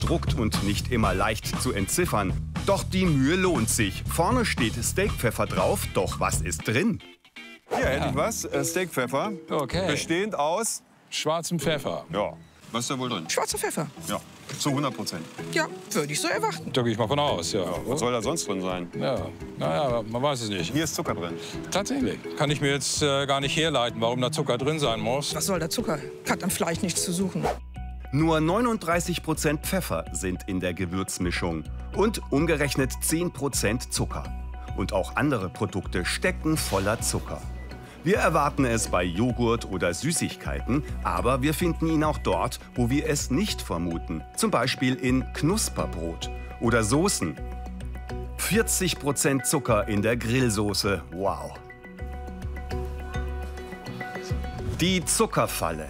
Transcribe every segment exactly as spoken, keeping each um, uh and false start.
druckt und nicht immer leicht zu entziffern. Doch die Mühe lohnt sich. Vorne steht Steakpfeffer drauf, doch was ist drin? Hier hätte ich was. Äh, Steakpfeffer. Okay. Bestehend aus... Schwarzem Pfeffer. Ja. Was ist da wohl drin? Schwarzer Pfeffer. Ja. Zu hundert Prozent. Ja, würde ich so erwarten. Da gehe ich mal von aus, ja. Was soll da sonst drin sein? Ja, naja, man weiß es nicht. Hier ist Zucker drin. Tatsächlich. Kann ich mir jetzt äh, gar nicht herleiten, warum da Zucker drin sein muss. Was soll der Zucker? Hat am Fleisch nichts zu suchen. Nur neununddreißig Prozent Pfeffer sind in der Gewürzmischung und umgerechnet zehn Prozent Zucker. Und auch andere Produkte stecken voller Zucker. Wir erwarten es bei Joghurt oder Süßigkeiten, aber wir finden ihn auch dort, wo wir es nicht vermuten. Zum Beispiel in Knusperbrot oder Soßen. vierzig Prozent Zucker in der Grillsoße. Wow. Die Zuckerfalle.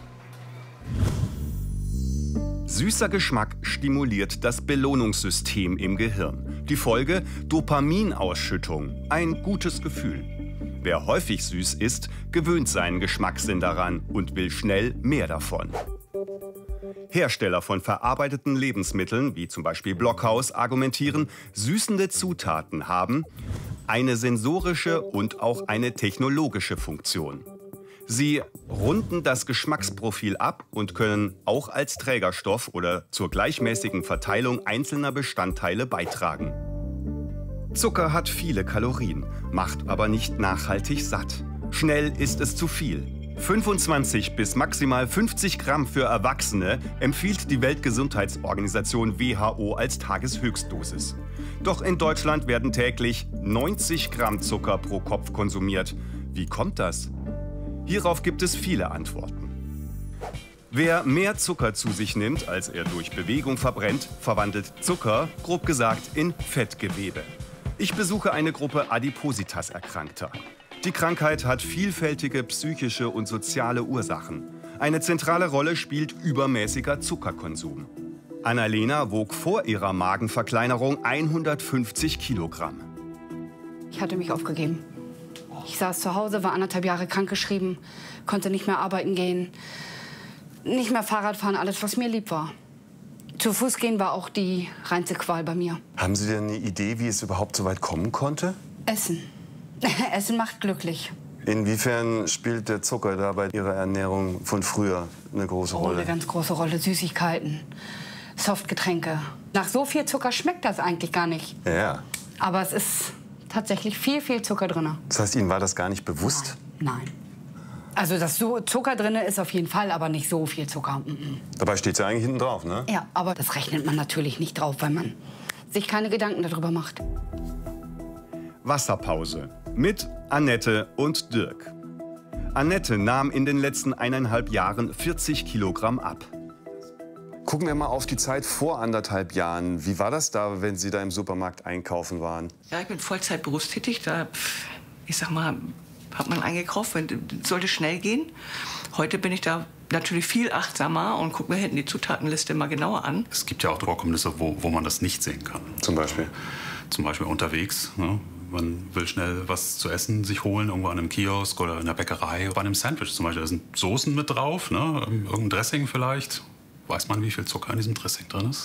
Süßer Geschmack stimuliert das Belohnungssystem im Gehirn. Die Folge: Dopaminausschüttung. Ein gutes Gefühl. Wer häufig süß isst, gewöhnt seinen Geschmackssinn daran und will schnell mehr davon. Hersteller von verarbeiteten Lebensmitteln, wie zum Beispiel Blockhaus, argumentieren, süßende Zutaten haben eine sensorische und auch eine technologische Funktion. Sie runden das Geschmacksprofil ab und können auch als Trägerstoff oder zur gleichmäßigen Verteilung einzelner Bestandteile beitragen. Zucker hat viele Kalorien, macht aber nicht nachhaltig satt. Schnell ist es zu viel. fünfundzwanzig bis maximal fünfzig Gramm für Erwachsene empfiehlt die Weltgesundheitsorganisation W H O als Tageshöchstdosis. Doch in Deutschland werden täglich neunzig Gramm Zucker pro Kopf konsumiert. Wie kommt das? Hierauf gibt es viele Antworten. Wer mehr Zucker zu sich nimmt, als er durch Bewegung verbrennt, verwandelt Zucker, grob gesagt, in Fettgewebe. Ich besuche eine Gruppe Adipositas-Erkrankter. Die Krankheit hat vielfältige psychische und soziale Ursachen. Eine zentrale Rolle spielt übermäßiger Zuckerkonsum. Annalena wog vor ihrer Magenverkleinerung hundertfünfzig Kilogramm. Ich hatte mich aufgegeben. Ich saß zu Hause, war anderthalb Jahre krankgeschrieben, konnte nicht mehr arbeiten gehen, nicht mehr Fahrrad fahren, alles, was mir lieb war. Zu Fuß gehen war auch die reinste Qual bei mir. Haben Sie denn eine Idee, wie es überhaupt so weit kommen konnte? Essen. Essen macht glücklich. Inwiefern spielt der Zucker da bei Ihrer Ernährung von früher eine große Oh, Rolle? eine ganz große Rolle. Süßigkeiten, Softgetränke. Nach so viel Zucker schmeckt das eigentlich gar nicht. Ja. Aber es ist tatsächlich viel, viel Zucker drin. Das heißt, Ihnen war das gar nicht bewusst? Nein. Nein. Also, dass so Zucker drin ist auf jeden Fall, aber nicht so viel Zucker. Mm-mm. Dabei steht es ja eigentlich hinten drauf, ne? Ja, aber das rechnet man natürlich nicht drauf, weil man sich keine Gedanken darüber macht. Wasserpause mit Annette und Dirk. Annette nahm in den letzten eineinhalb Jahren vierzig Kilogramm ab. Gucken wir mal auf die Zeit vor anderthalb Jahren. Wie war das da, wenn Sie da im Supermarkt einkaufen waren? Ja, ich bin Vollzeit berufstätig. Da, ich sag mal, hat man eingekauft, wenn, sollte schnell gehen. Heute bin ich da natürlich viel achtsamer und gucke mir hinten die Zutatenliste mal genauer an. Es gibt ja auch Vorkommnisse, wo, wo man das nicht sehen kann. Zum Beispiel? Zum Beispiel unterwegs. Ne? Man will schnell was zu essen sich holen, irgendwo an einem Kiosk oder in der Bäckerei. Bei einem Sandwich zum Beispiel, da sind Soßen mit drauf, ne? Irgendein Dressing vielleicht. Weiß man, wie viel Zucker in diesem Dressing drin ist?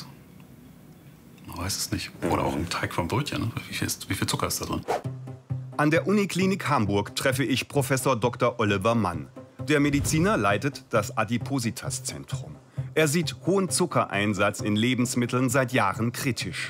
Man weiß es nicht. Oder auch im Teig vom Brötchen. Ne? Wie, viel ist, wie viel Zucker ist da drin? An der Uniklinik Hamburg treffe ich Professor Doktor Oliver Mann. Der Mediziner leitet das Adipositas-Zentrum. Er sieht hohen Zuckereinsatz in Lebensmitteln seit Jahren kritisch.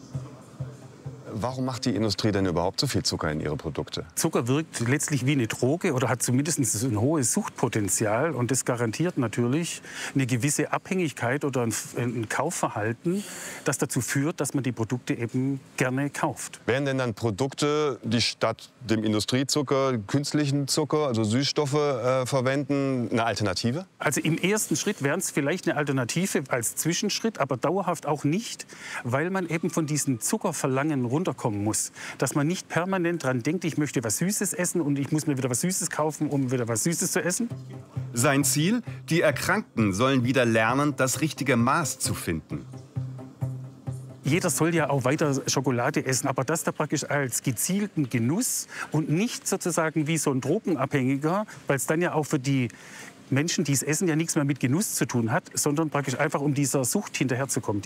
Warum macht die Industrie denn überhaupt so viel Zucker in ihre Produkte? Zucker wirkt letztlich wie eine Droge oder hat zumindest ein hohes Suchtpotenzial. Und das garantiert natürlich eine gewisse Abhängigkeit oder ein, ein Kaufverhalten, das dazu führt, dass man die Produkte eben gerne kauft. Wären denn dann Produkte, die statt dem Industriezucker künstlichen Zucker, also Süßstoffe, äh, verwenden, eine Alternative? Also im ersten Schritt wären es vielleicht eine Alternative als Zwischenschritt, aber dauerhaft auch nicht, weil man eben von diesen Zuckerverlangen runterkommen muss. Dass man nicht permanent dran denkt, ich möchte was Süßes essen und ich muss mir wieder was Süßes kaufen, um wieder was Süßes zu essen. Sein Ziel? Die Erkrankten sollen wieder lernen, das richtige Maß zu finden. Jeder soll ja auch weiter Schokolade essen, aber das da praktisch als gezielten Genuss und nicht sozusagen wie so ein Drogenabhängiger, weil es dann ja auch für die Menschen, die es essen, ja nichts mehr mit Genuss zu tun hat, sondern praktisch einfach um dieser Sucht hinterherzukommen.